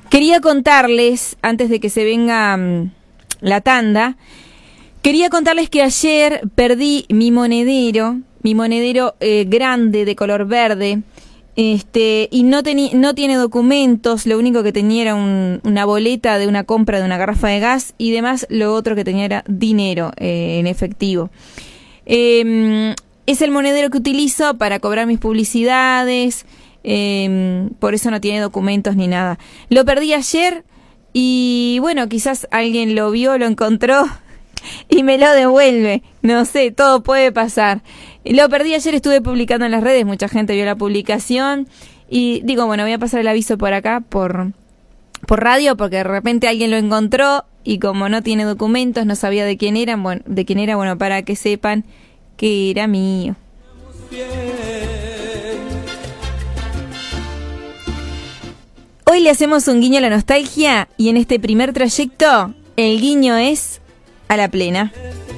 Quería contarles, antes de que se venga la tanda, quería contarles que ayer perdí mi monedero grande de color verde, y no tiene documentos. Lo único que tenía era una boleta de una compra de una garrafa de gas, y demás lo otro que tenía era dinero en efectivo. Es el monedero que utilizo para cobrar mis publicidades. Por eso no tiene documentos ni nada. Lo perdí ayer y bueno, quizás alguien lo vio, lo encontró y me lo devuelve. No sé, todo puede pasar. Lo perdí ayer, estuve publicando en las redes, mucha gente vio la publicación y digo, bueno, voy a pasar el aviso por acá, por radio, porque de repente alguien lo encontró y como no tiene documentos, no sabía de quién era, bueno, para que sepan que era mío. Hoy le hacemos un guiño a la nostalgia y en este primer trayecto el guiño es a la plena.